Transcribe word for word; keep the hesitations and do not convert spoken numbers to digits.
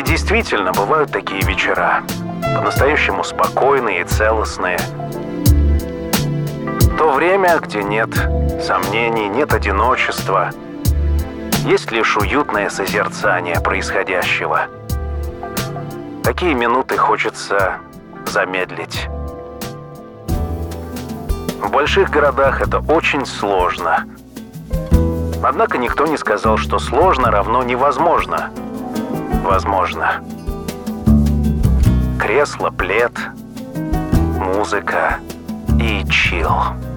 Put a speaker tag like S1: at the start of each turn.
S1: Ведь действительно бывают такие вечера, по-настоящему спокойные и целостные. То время, где нет сомнений, нет одиночества, есть лишь уютное созерцание происходящего. Такие минуты хочется замедлить. В больших городах это очень сложно. Однако никто не сказал, что сложно равно невозможно. Возможно. Кресло, плед, музыка и чил.